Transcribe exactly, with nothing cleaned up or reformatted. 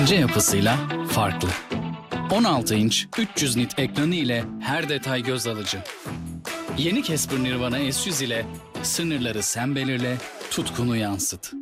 İnce yapısıyla farklı. on altı inç üç yüz nit ekranı ile her detay göz alıcı. Yeni Casper Nirvana S yüz ile sınırları sen belirle, tutkunu yansıt.